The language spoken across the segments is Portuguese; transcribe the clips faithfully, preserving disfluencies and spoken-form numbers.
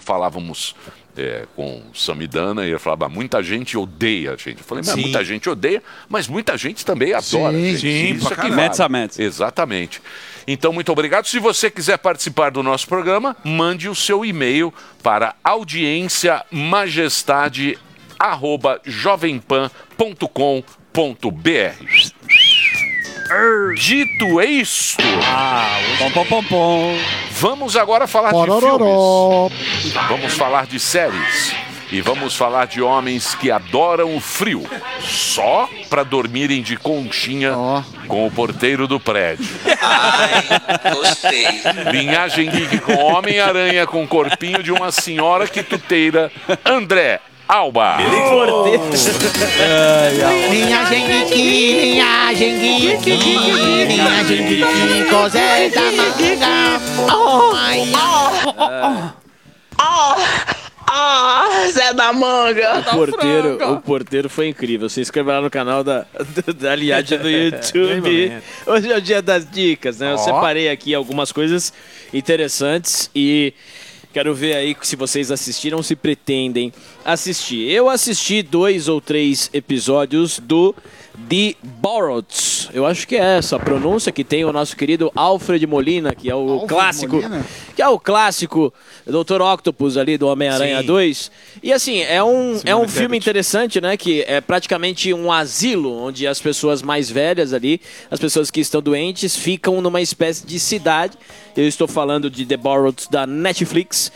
falávamos é, com o Samidana e ele falava, muita gente odeia a gente. Eu falei, mas Sim. muita gente odeia, mas muita gente também adora. Sim, gente. sim, Isso pra é que caralho. vale. Exatamente. Então, muito obrigado. Se você quiser participar do nosso programa, mande o seu e-mail para audienciamajestade arroba jovempan ponto com ponto br. Dito isto, Ah, pom, pom, pom, pom. vamos agora falar de Porororó. filmes. Vamos falar de séries. E vamos falar de homens que adoram o frio, só para dormirem de conchinha Ó. com o porteiro do prédio. Ai, gostei. Linhagem Geek com Homem-Aranha com corpinho de uma senhora quituteira, André Alba. Linhagem geek, linhagem geek, linhagem geek, cosé da manga. Oh, ai, Ah, Zé da Manga. O porteiro, o porteiro foi incrível. Se inscreva lá no canal da, da Linhagem do YouTube. Hoje é o dia das dicas, né? Eu separei aqui algumas coisas interessantes e quero ver aí se vocês assistiram ou se pretendem assistir. Eu assisti dois ou três episódios do The Borrowed. Eu acho que é essa a pronúncia que tem o nosso querido Alfred Molina, que é o Alfred clássico, Molina? que é o clássico doutor Octopus ali do Homem-Aranha Sim. dois. E assim, é um, é um Simone filme Tebet. interessante, né? Que é praticamente um asilo onde as pessoas mais velhas ali, as pessoas que estão doentes, ficam numa espécie de cidade. Eu estou falando de The Borrowed da Netflix.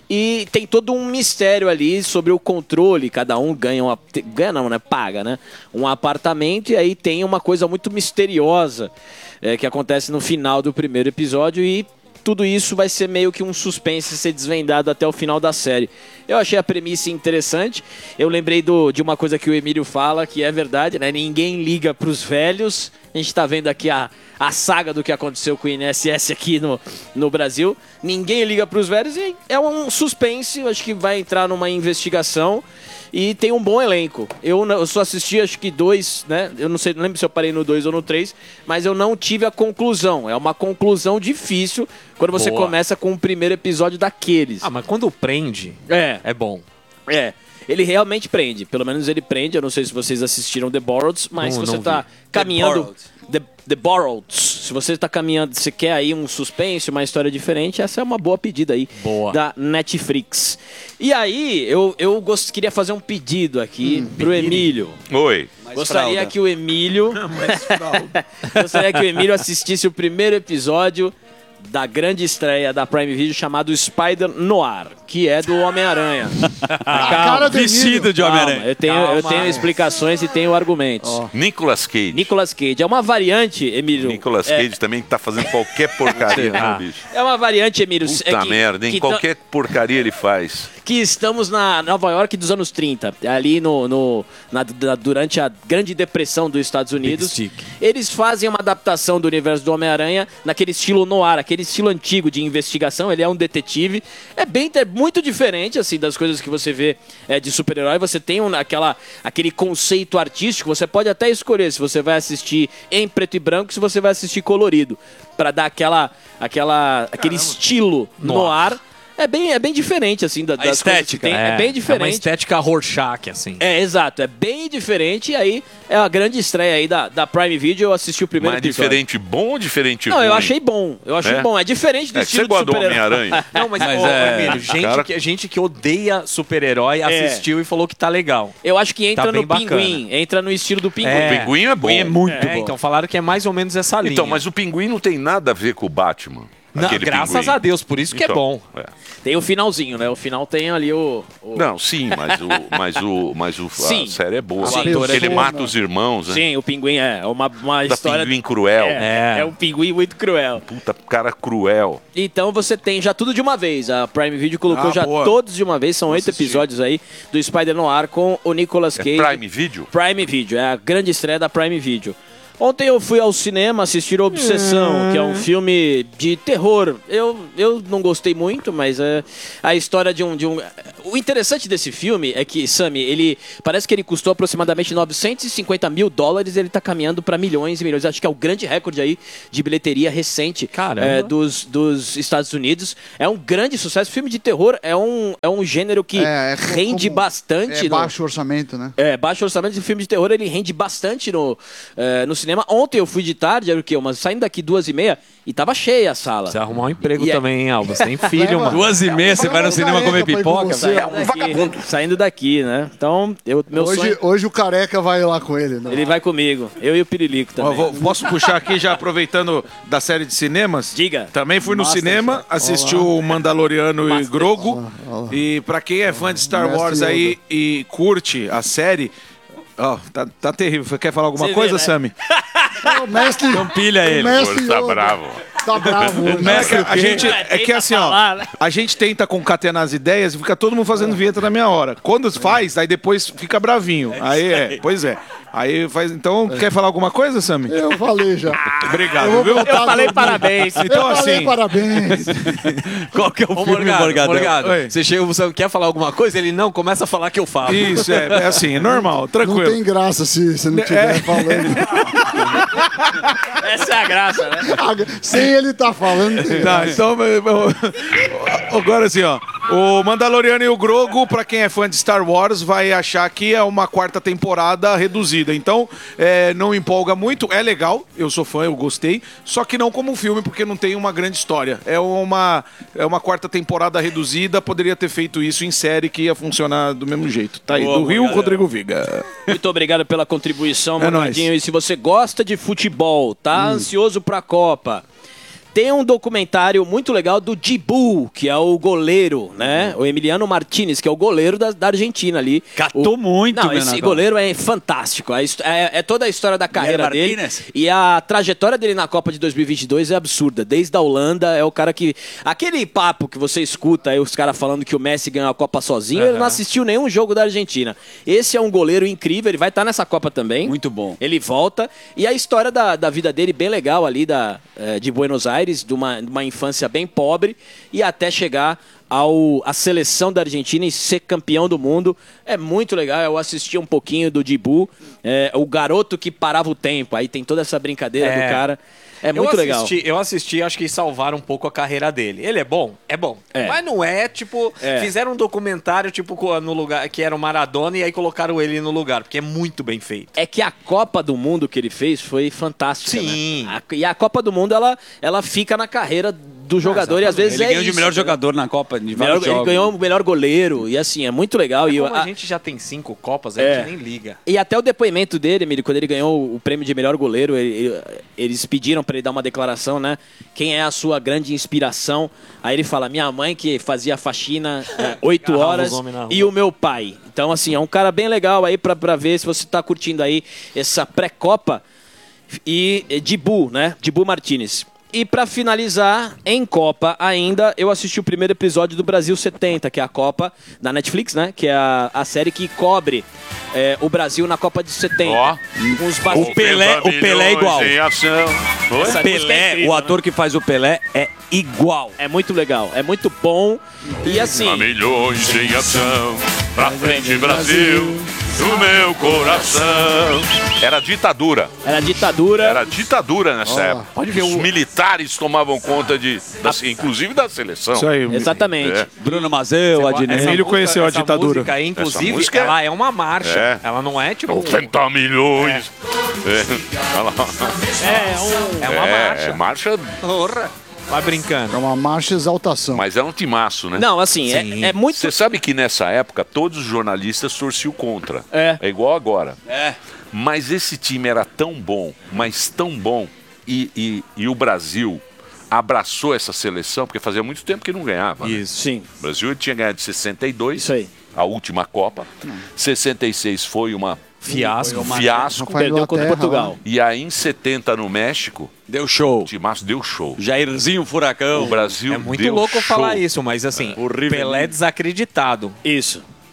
E tem todo um mistério ali sobre o controle. Cada um ganha uma. Ganha não, né? Paga, né? Um apartamento. E aí tem uma coisa muito misteriosa é, que acontece no final do primeiro episódio. E tudo isso vai ser meio que um suspense ser desvendado até o final da série. Eu achei a premissa interessante. Eu lembrei do, de uma coisa que o Emílio fala, que é verdade, né? Ninguém liga pros velhos. A gente tá vendo aqui a, a saga do que aconteceu com o I N S S aqui no, no Brasil. Ninguém liga pros velhos e é um suspense. Eu acho que vai entrar numa investigação. E tem um bom elenco. Eu, não- eu só assisti acho que dois, né? Eu não sei, não lembro se eu parei no dois ou no três, mas eu não tive a conclusão. É uma conclusão difícil quando você Boa. começa com o primeiro episódio daqueles. Ah, mas quando prende, É, é bom. é. Ele realmente prende. Pelo menos ele prende. Eu não sei se vocês assistiram The Borrowed, mas Não, se você não tá vi. caminhando... Borrowed. The, The Borrowed. Se você tá caminhando, você quer aí um suspense, uma história diferente, essa é uma boa pedida aí Boa. da Netflix. E aí, eu, eu gost, queria fazer um pedido aqui pro Emílio. Oi. Gostaria fralda. que o Emílio... Gostaria que o Emílio assistisse o primeiro episódio da grande estreia da Prime Video chamado Spider Noir, que é do Homem-Aranha. cara do Vestido Emílio. de Calma, Homem-Aranha. eu tenho, eu Calma. tenho explicações e tenho argumentos. Nicolas Cage. Nicolas Cage é uma variante, Emílio. Nicolas é, Cage também tá fazendo qualquer porcaria, né, bicho? é uma variante, Emílio. Puta é que- merda, hein? que Qualquer porcaria ele faz. que estamos na Nova York dos anos trinta, ali no, no- na- da- durante a Grande Depressão dos Estados Unidos. Stick. Eles fazem uma adaptação do universo do Homem-Aranha naquele estilo noir, aquele estilo antigo de investigação. Ele é um detetive. É bem é muito diferente assim das coisas que você vê é, de super-herói. Você tem um, aquela, aquele conceito artístico. Você pode até escolher se você vai assistir em preto e branco, se você vai assistir colorido, para dar aquela, aquela, aquele estilo noir. É bem, é bem diferente, assim, da, A das coisas que estética. tem. É, bem É uma diferente. estética Rorschach, assim. É, exato. É bem diferente. E aí, é a grande estreia aí da, da Prime Video. Eu assisti o primeiro Mas episódio. diferente bom ou diferente Não, ruim? eu achei bom. Eu achei É? bom. É diferente do É que estilo você gosta de do super-herói. Homem-Aranha. Não, mas, Mas ô, é- Emílio, gente, Cara- que, gente que odeia super-herói assistiu e falou que tá legal. Eu acho que entra Tá bem no bacana. Pinguim. Entra no estilo do Pinguim. O Pinguim é bom. É muito É, bom. Então falaram que é mais ou menos essa linha. Então, mas o Pinguim não tem nada a ver com o Batman. Não, aquele graças Pinguim. a Deus, por isso que é Então, bom. é. Tem o finalzinho, né? O final tem ali o... o- Não, sim, mas o, mas o, mas o Sim. a série é boa. Sim. Porque ele Sim. mata os irmãos, né? Sim, o Pinguim é uma, uma Da história... Pinguim cruel. É, é. É. um Pinguim muito cruel. Puta, cara cruel. Então você tem já tudo de uma vez. A Prime Video colocou Ah, já boa. todos de uma vez. São oito assisti. episódios aí do Spider Noir com o Nicolas É Cage. Prime Video? Prime Video, é a grande estreia da Prime Video. Ontem eu fui ao cinema assistir Obsessão, que é um filme de terror. Eu, eu não gostei muito, mas é a história de um, de um... O interessante desse filme é que, Sammy, ele parece que ele custou aproximadamente novecentos e cinquenta mil dólares, ele tá caminhando para milhões e milhões. Acho que é o grande recorde aí de bilheteria recente é, dos, dos Estados Unidos. É um grande sucesso. Filme de terror é um, é um gênero que É, é rende como- bastante. É no- baixo orçamento, né? É, baixo orçamento de filme de terror, ele rende bastante no, é, no cinema. Ontem eu fui de tarde, era o quê? Mas saindo daqui duas e meia e tava cheia a sala. Você arrumar um emprego E é- também, hein, Alba? Você tem filho, Leva- mano. Duas e meia, você vai no cinema comer pipoca, velho. É um vagabundo. Saindo daqui, né? Então, eu, meu Hoje, sonho... hoje o Careca vai lá com ele, né? Ele vai comigo. Eu e o Pirilico Ó, também. vou- posso puxar aqui, já aproveitando da série de cinemas? Diga. Também fui no Master cinema, assisti o Mandaloriano e Grogu. E pra quem é fã de Star Mestre Wars Yoda. aí e curte a série... Ó, tá, tá terrível. Quer falar alguma Você coisa, vê, né? Sammy? O mestre, Então pilha o ele. mestre Tá Yoda bravo. Tá bravo hoje. É que a gente, é que assim, ó, falar, né? a gente tenta concatenar as ideias e fica todo mundo fazendo vinheta na minha hora. Quando faz, aí depois fica bravinho. Aí é, pois é. Aí faz. Então, quer falar alguma coisa, Sammy? Eu falei já. Obrigado, Eu vou viu? botar Eu falei no- parabéns. Então, Eu falei assim, parabéns. Qual que é o Ô, filme, Morgado, Morgadão? Morgado, Oi. você chega, você quer falar alguma coisa? Ele não, começa a falar que eu falo. isso, é, é assim, é normal, Não tranquilo. tem graça se você não É. estiver falando. Essa é a graça, né? Sem ele tá falando. não tem Tá, graça. então. Agora assim, ó. O Mandaloriano e o Grogu, pra quem é fã de Star Wars, vai achar que é uma quarta temporada reduzida. Então, é, não empolga muito. É legal, eu sou fã, eu gostei. Só que não como um filme, porque não tem uma grande história. É uma, é uma quarta temporada reduzida. Poderia ter feito isso em série que ia funcionar do mesmo jeito. Tá aí, Boa, do Rio, Morgado. Rodrigo Viga. Muito obrigado pela contribuição, É Morgadinho. nóis. E se você gosta de futebol, tá ansioso pra Copa, tem um documentário muito legal do Dibu, que é o goleiro, né? O Emiliano Martinez, que é o goleiro da, da Argentina ali. Catou O- muito, Não, esse Bernardão. goleiro é fantástico. A his- É, é toda a história da carreira dele. Martinez. E a trajetória dele na Copa de dois mil e vinte e dois é absurda. Desde a Holanda, é o cara que... Aquele papo que você escuta aí, os caras falando que o Messi ganhou a Copa sozinho, ele não assistiu nenhum jogo da Argentina. Esse é um goleiro incrível, ele vai estar nessa Copa também. Muito bom. Ele volta. E a história da, da vida dele, bem legal ali, da, eh, de Buenos Aires, de uma, de uma infância bem pobre, e até chegar ao, à seleção da Argentina e ser campeão do mundo. É muito legal. Eu assisti um pouquinho do Dibu, eh, o garoto que parava o tempo. Aí tem toda essa brincadeira É. do cara. É muito eu legal. assisti, Eu assisti, acho que salvaram um pouco a carreira dele. Ele é bom? É bom. É. Mas não é, tipo, É. fizeram um documentário, tipo, co- no lugar que era o Maradona e aí colocaram ele no lugar, porque é muito bem feito. É que a Copa do Mundo que ele fez foi fantástica. Sim. Né? A- e a Copa do Mundo, ela, ela fica na carreira do jogador e às vezes Ele é ganhou de isso, melhor né? jogador na Copa de Melhor- vários ele jogos. ganhou o melhor goleiro e assim, é muito legal. E, eu- Como a- a gente já tem cinco Copas, a É. gente nem liga. e até o depoimento dele, Emílio, quando ele ganhou o prêmio de melhor goleiro, ele- ele- eles pediram pra ele dar uma declaração, né? Quem é a sua grande inspiração? Aí ele fala, minha mãe que fazia faxina é, oito Agarrava horas os homens na rua. e o meu pai. Então assim, é um cara bem legal aí pra, pra ver se você tá curtindo aí essa pré-copa. E e Dibu, né? Dibu Martinez. E pra finalizar, em Copa ainda, eu assisti o primeiro episódio do Brasil setenta, que é a Copa da Netflix, né? Que é a, a série que cobre é, o Brasil na Copa de setenta. Ó. Com os O bastidores. Pelé, o Pelé é igual. Em ação. Oi? Essa música é Pelé, incrível, o ator que faz o Pelé é igual. É muito legal, é muito bom. E assim, Há milhões em ação, pra frente Brasil, no meu coração. Era ditadura, era ditadura. era ditadura nessa época. pode ver Os o- militares tomavam conta de, da- inclusive da seleção. Isso aí. Exatamente. É. Bruno Mazeu, Adnet. Essa Emílio música- conheceu a essa ditadura. música aí, inclusive, Essa música é- ela é uma marcha. É. Ela não é tipo. noventa milhões. É. Olha lá. É, um- é uma É, marcha. é marcha, Porra. Vai brincando. É uma marcha exaltação. mas é um timaço, né? Não, assim, Sim. é, é muito. Você sabe que nessa época todos os jornalistas torciam contra. É. É igual agora. É. Mas esse time era tão bom, mas tão bom, e, e, e o Brasil abraçou essa seleção, porque fazia muito tempo que não ganhava. né? Isso. Sim, O Brasil tinha ganhado de sessenta e dois, isso aí. a última Copa. sessenta e seis foi uma Fiasco. um fiasco. Rafael Perdeu contra Inglaterra, Portugal. lá. E aí em setenta no México, Deu show. o timaço deu show. Jairzinho Furacão. O Brasil É muito deu louco show. falar isso, mas assim, Horrível. Pelé desacreditado. Isso.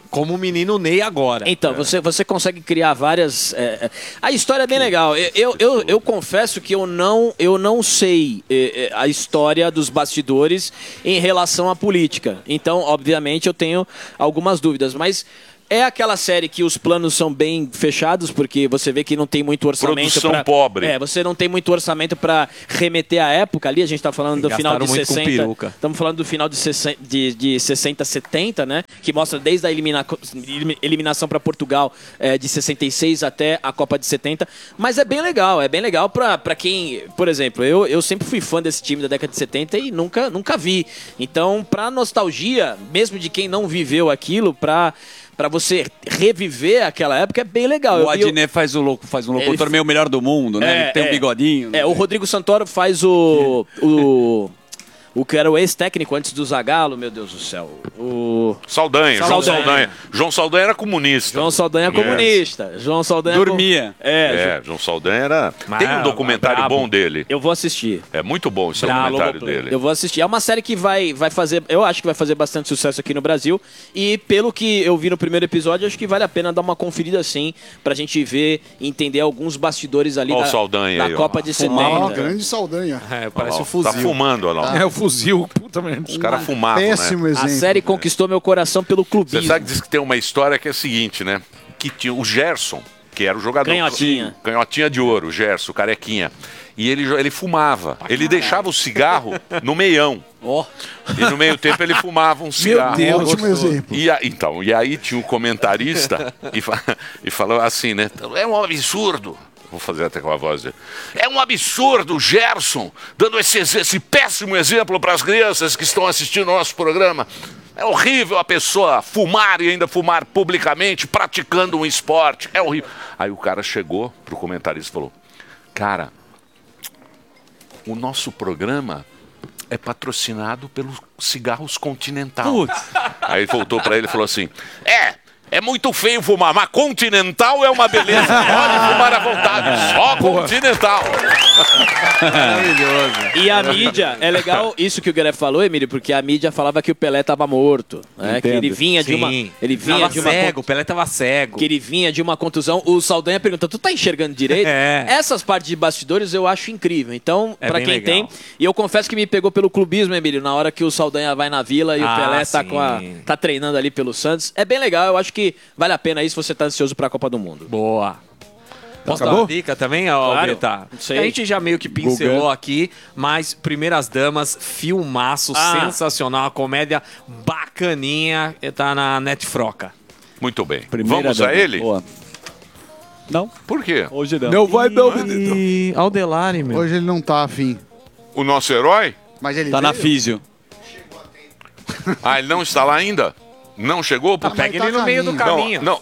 como o menino Ney agora. Então, você, você consegue criar várias... é, é, a história é bem legal. Eu, eu, eu, eu confesso que eu não, eu não sei é, é, a história dos bastidores em relação à política. Então, obviamente, eu tenho algumas dúvidas. Mas... é aquela série que os planos são bem fechados, porque você vê que não tem muito orçamento. Produção pra, pobre. É, você não tem muito orçamento para remeter à época ali. A gente tá falando do final de Gastaram muito com sessenta. peruca. Estamos falando do final de sessenta, de, de sessenta, setenta, né? Que mostra desde a elimina, eliminação para Portugal é, de sessenta e seis até a Copa de setenta. Mas é bem legal, é bem legal para quem... Por exemplo, eu, eu sempre fui fã desse time da década de setenta e nunca, nunca vi. Então, para nostalgia, mesmo de quem não viveu aquilo, para... Pra você reviver aquela época é bem legal. O Eu- eu- Adnet faz, o louco, faz um locutor Ele- meio melhor do mundo, né? É, Ele tem um é. bigodinho. É, o Rodrigo Santoro faz o. o o que era o ex-técnico antes do Zagallo, meu Deus do céu. O. Saldanha, João Saldanha. Saldanha. João Saldanha era comunista. João Saldanha é comunista. João Saldanha é Dormia. com- É, É, João Saldanha era... Tem um Mas, documentário brabo. bom dele. eu vou assistir. É muito bom esse Bravo, documentário Globoplay. dele. Eu vou assistir. É uma série que vai, vai fazer. Eu acho que vai fazer bastante sucesso aqui no Brasil. E pelo que eu vi no primeiro episódio, acho que vale a pena dar uma conferida assim, pra gente ver e entender alguns bastidores ali Ó o da, Saldanha da aí, ó. Copa de Fumava uma setenta. grande Saldanha. É, Olha parece lá, um fuzil. Tá fumando, olha lá. É o fuzil, puta merda. Os caras fumavam, né? Péssimo A exemplo. série conquistou meu coração pelo Você clubismo. sabe que diz que tem uma história que é a seguinte, né? Que tinha o Gerson, que era o jogador... Canhotinha. Canhotinha de ouro, o Gerson, o carequinha. E ele, jo- ele fumava. Ele deixava o cigarro no meião. E no meio tempo ele fumava um cigarro. Deus. Ótimo exemplo. E a- então, e aí tinha um comentarista e, fa- e falou assim, né? É um absurdo. Vou fazer até com a voz dele. É um absurdo o Gerson dando esse, ex- esse péssimo exemplo para as crianças que estão assistindo ao nosso programa. É horrível a pessoa fumar e ainda fumar publicamente, praticando um esporte. É horrível. Aí o cara chegou pro comentarista e falou: cara, o nosso programa é patrocinado pelos cigarros Continental. Aí ele voltou pra ele e falou assim: É, é muito feio fumar, mas Continental é uma beleza. Pode fumar à vontade, só Continental. E a mídia, é legal isso que o Guilherme falou, Emílio, porque a mídia falava que o Pelé estava morto, né? Que ele vinha de uma, Sim. ele vinha Tava de uma cego, o Pelé tava cego. que ele vinha de uma contusão. O Saldanha pergunta: tu tá enxergando direito? É. Essas partes de bastidores eu acho incrível. Então, É pra bem quem legal. tem, e eu confesso que me pegou pelo clubismo, Emílio, na hora que o Saldanha vai na Vila e Ah, o Pelé tá sim. com a tá treinando ali pelo Santos. É bem legal, eu acho que vale a pena isso se você tá ansioso pra Copa do Mundo. Boa. Posso dar Acabou? uma dica também, ó, Claro. Alberta? Sei. A gente já meio que pincelou Google. aqui, mas Primeiras Damas, filmaço Ah. sensacional, uma comédia bacaninha, tá na Netfroca. Muito bem. Primeira Vamos a dama. ele? Boa. Não, Por quê? hoje não. Não vai não. E Aldelari, meu. Hoje ele não tá afim. O nosso herói? Mas ele Tá na veio? físio. Ah, ele não está lá ainda? Não chegou? Tá, Pega mas ele tá no meio do caminho. caminho. Não, não.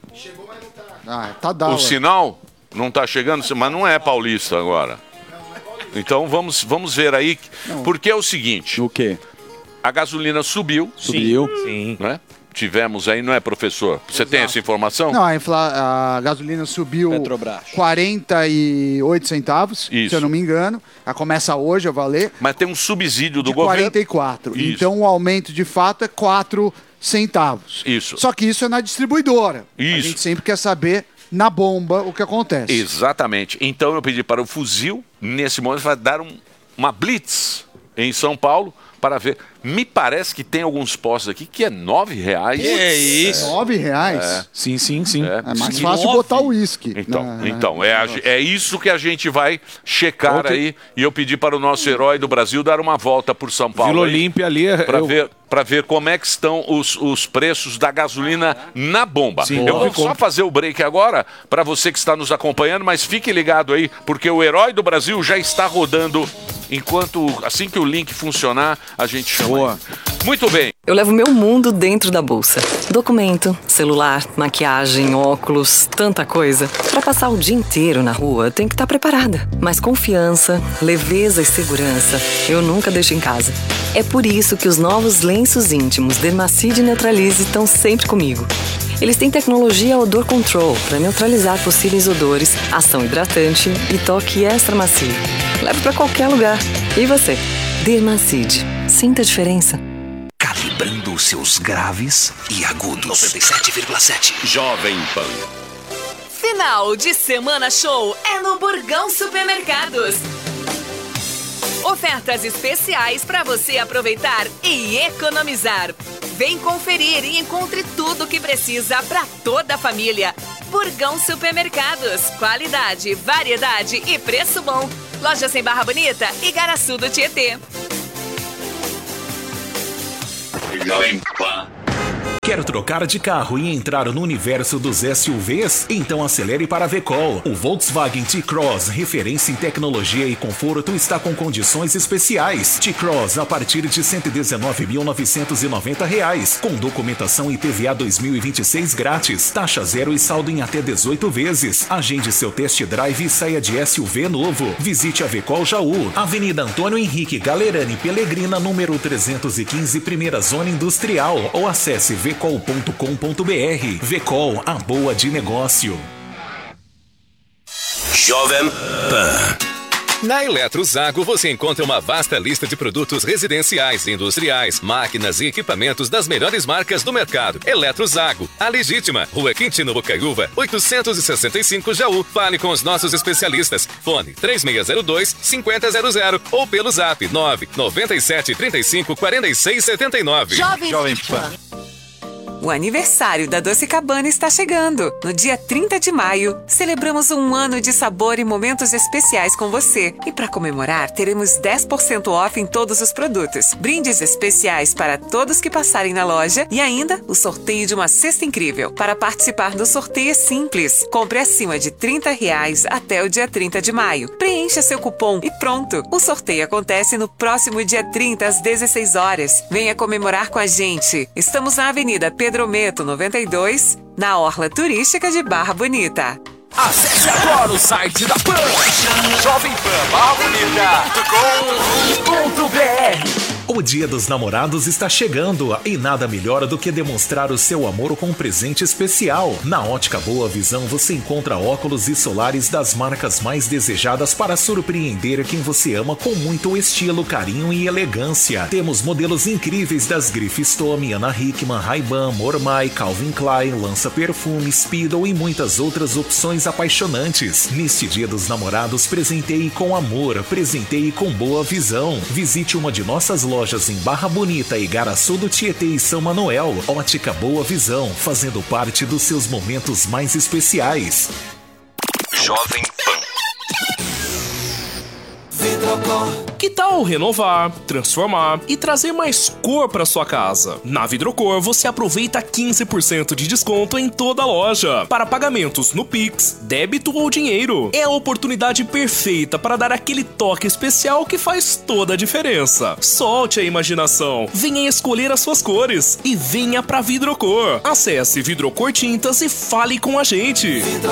Ah, tá O dado. sinal não tá chegando, mas não é paulista agora. Então vamos, vamos ver aí, porque é o seguinte, O quê? a gasolina subiu, Subiu. Sim. né? Tivemos aí, não é, professor? Você tem essa informação? Não, a, infla- a gasolina subiu Petrobras. quarenta e oito centavos, Isso. se eu não me engano. Ela começa hoje a valer Mas tem um subsídio do de governo. quarenta e quatro. Isso. Então o aumento de fato é quatro centavos. Isso. Só que isso é na distribuidora. A Isso. gente sempre quer saber na bomba o que acontece. Exatamente. Então eu pedi para o fuzil, nesse momento, vai dar um- uma blitz em São Paulo para ver. Me parece que tem alguns postos aqui que é nove reais. É isso. Nove reais. Sim, sim, sim. É. É, mais Sim. fácil Nove. botar o uísque. Então, na- então é, a- é isso que a gente vai checar Ontem- aí. E eu pedi para o nosso herói do Brasil dar uma volta por São Paulo. Vila aí, Olímpia ali. é- Pra eu- ver, pra ver como é que estão os, os preços da gasolina na bomba. Sim, eu vou ficou. só fazer o break agora para você que está nos acompanhando, mas fique ligado aí, porque o herói do Brasil já está rodando. Enquanto, assim que o link funcionar, a gente chama. Boa. aí. Muito bem. Eu levo meu mundo dentro da bolsa. Documento, celular, maquiagem, óculos, tanta coisa. Pra passar o dia inteiro na rua, tem que estar preparada. Mas confiança, leveza e segurança, eu nunca deixo em casa. É por isso que os novos lenços íntimos Dermacide e Neutralize estão sempre comigo. Eles têm tecnologia Odor Control para neutralizar possíveis odores, ação hidratante e toque extra macio. Leve pra qualquer lugar. E você? Dermacide. Sinta a diferença. Calibrando por seus graves e agudos. noventa e sete vírgula sete. Jovem Pan. Final de semana show é no Burgão Supermercados. Ofertas especiais para você aproveitar e economizar. Vem conferir e encontre tudo o que precisa para toda a família. Burgão Supermercados. Qualidade, variedade e preço bom. Lojas em Barra Bonita e Garaçu do Tietê. Jovem Pan. Quer trocar de carro e entrar no universo dos S U Vs? Então acelere para a Vecol. O Volkswagen T-Cross, referência em tecnologia e conforto, está com condições especiais. T-Cross a partir de cento e dezenove mil novecentos e noventa reais, com documentação I P V A dois mil e vinte e seis grátis, taxa zero e saldo em até dezoito vezes. Agende seu test drive e saia de S U V novo. Visite a Vecol Jaú, Avenida Antônio Henrique Galerani Pelegrina, número trezentos e quinze, Primeira Zona Industrial, ou acesse vecol ponto com ponto br. Vecol, a boa de negócio. Jovem Pan. Na Eletrozago você encontra uma vasta lista de produtos residenciais, industriais, máquinas e equipamentos das melhores marcas do mercado. Eletrozago, a legítima, Rua Quintino Bocaiúva, oitocentos e sessenta e cinco Jaú. Fale com os nossos especialistas. Fone três seis zero dois, cinco zero zero zero ou pelo zap nove nove sete, três cinco, quatro seis sete nove. Jovem, Jovem Pan. O aniversário da Doce Cabana está chegando. No dia trinta de maio, celebramos um ano de sabor e momentos especiais com você. E para comemorar, teremos dez por cento off em todos os produtos. Brindes especiais para todos que passarem na loja e ainda o sorteio de uma cesta incrível. Para participar do sorteio é simples. Compre acima de trinta reais até o dia trinta de maio. Preencha seu cupom e pronto. O sorteio acontece no próximo dia trinta às dezesseis horas. Venha comemorar com a gente. Estamos na Avenida Pedro Pedro Meto noventa e dois, na Orla Turística de Barra Bonita. Acesse agora o site da Pan, jovem pan barra bonita ponto com ponto br. O Dia dos Namorados está chegando e nada melhor do que demonstrar o seu amor com um presente especial. Na Ótica Boa Visão você encontra óculos e solares das marcas mais desejadas para surpreender quem você ama com muito estilo, carinho e elegância. Temos modelos incríveis das grifes Tommy, Ana Hickman, Ray-Ban, Mormai, Calvin Klein, Lança Perfume, Speedo e muitas outras opções apaixonantes. Neste Dia dos Namorados, presenteie com amor, presenteie com boa visão. Visite uma de nossas lojas Lojas em Barra Bonita, Igaraçu do Tietê e São Manuel. Ótica Boa Visão, fazendo parte dos seus momentos mais especiais. Jovem Pan. Que tal renovar, transformar e trazer mais cor para sua casa? Na Vidrocor você aproveita quinze por cento de desconto em toda a loja para pagamentos no Pix, débito ou dinheiro. É a oportunidade perfeita para dar aquele toque especial que faz toda a diferença. Solte a imaginação, venha escolher as suas cores e venha para Vidrocor. Acesse Vidrocor Tintas e fale com a gente.